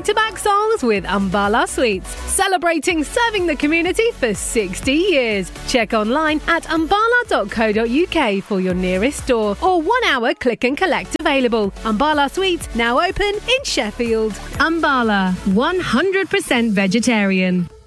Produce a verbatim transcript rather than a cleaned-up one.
back-to-back songs with Umbala Sweets, celebrating serving the community for sixty years. Check online at umbala dot co dot uk for your nearest store or one-hour click and collect available. Umbala Sweets now open in Sheffield. Umbala, one hundred percent vegetarian.